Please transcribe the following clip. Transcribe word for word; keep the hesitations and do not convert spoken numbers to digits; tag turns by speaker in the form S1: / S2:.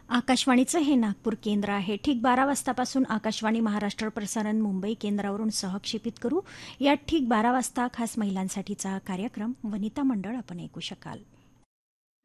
S1: आकाशवाणीचं हे नागपूर केंद्र आहे. ठीक बारा वाजतापासून आकाशवाणी महाराष्ट्र प्रसारण मुंबई केंद्रावरून सहक्षेपित करू. यात ठीक बारा वाजता खास महिलांसाठीचा कार्यक्रम वनिता मंडळ आपण ऐकू शकाल.